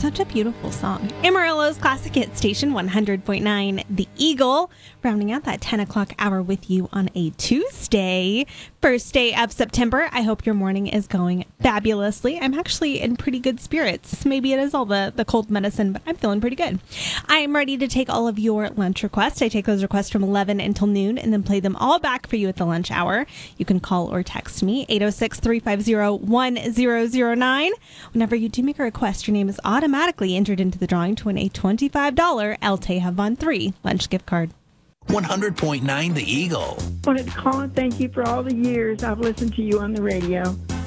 such a beautiful song. Amarillo's Classic Hit Station 100.9 The Eagle, rounding out that 10 o'clock hour with you on a Tuesday, first day of September. I hope your morning is going fabulously. I'm actually in pretty good spirits. Maybe it is all the cold medicine, but I'm feeling pretty good. I'm ready to take all of your lunch requests. I take those requests from 11 until noon and then play them all back for you at the lunch hour. You can call or text me, 806-350-1009. Whenever you do make a request, your name is automatically entered into the drawing to win a $25 El Tejavan 3 lunch gift card. 100.9 The Eagle. Wanted to call and thank you for all the years I've listened to you on the radio.